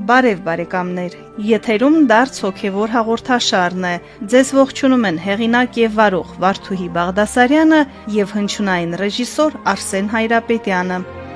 Բարև բարեկամներ, եթերում դարձ հոգևոր հաղորդաշարն է, ձեզ ողջունում են հեղինակ և վարող Վարդուհի Բաղդասարյանը և հնչյունային ռեժիսոր Արսեն Հայրապետյանը։